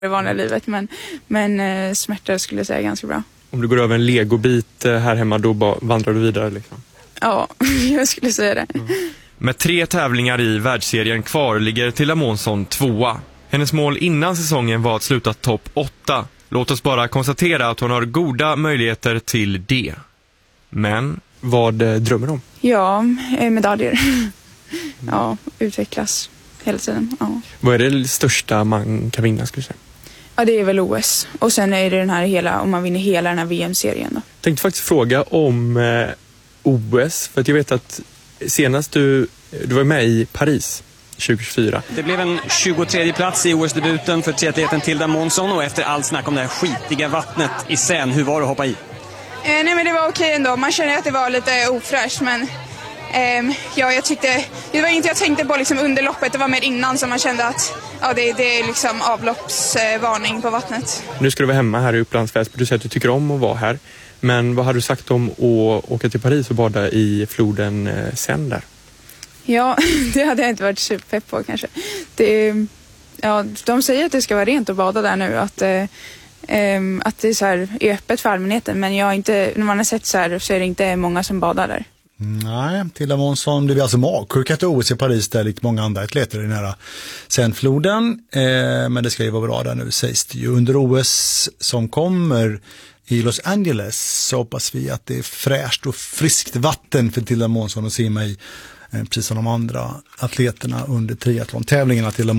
i vanliga livet, men smärta skulle jag säga ganska bra. Om du går över en legobit här hemma, då vandrar du vidare liksom? Ja, jag skulle säga det. Med 3 tävlingar i världsserien kvar ligger Tilda Månsson 2:a. Hennes mål innan säsongen var att sluta topp 8. Låt oss bara konstatera att hon har goda möjligheter till det. Men vad drömmer du om? Ja, medaljer. Ja, utvecklas hela tiden. Ja. Vad är det största man kan vinna, skulle du säga? Ja, det är väl OS. Och sen är det den här om man vinner hela den här VM-serien då. Jag tänkte faktiskt fråga om OS, för att jag vet att senast du var med i Paris 2024. Det blev en 23:e plats i OS-debuten för triatleten Tilda Månsson, och efter all snack om det här skitiga vattnet i Seine, hur var det att hoppa i? Nej, men det var okej ändå. Man känner att det var lite ofräscht, men jag tyckte, det var inte jag tänkte på liksom under loppet, det var mer innan som man kände att det är liksom avloppsvarning på vattnet. Nu ska du vara hemma här i Upplands Väsby. Du säger att du tycker om att vara här. Men vad har du sagt om att åka till Paris och bada i floden Seine där? Ja, det hade jag inte varit superpepp på kanske. De säger att det ska vara rent att bada där nu, att det är så här öppet för allmänheten, men när man har sett så här så är det inte många som badar där. Nej, Tilda Månsson blev alltså magsjuk till OS i Paris där, likt många andra atleter i den här Seine-floden. Men det ska ju vara bra där nu, sägs det ju. Under OS som kommer i Los Angeles så hoppas vi att det är fräscht och friskt vatten för Tilda Månsson att simma i, precis som de andra atleterna under triathlon-tävlingarna. Tilda